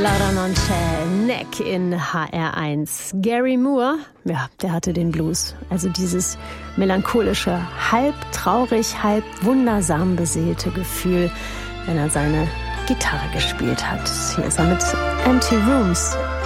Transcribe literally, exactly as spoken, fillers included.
Laura Noche, Neck in H R eins. Gary Moore, ja, der hatte den Blues. Also dieses melancholische, halb traurig, halb wundersam beseelte Gefühl, wenn er seine Gitarre gespielt hat. Hier ist er mit Empty Rooms.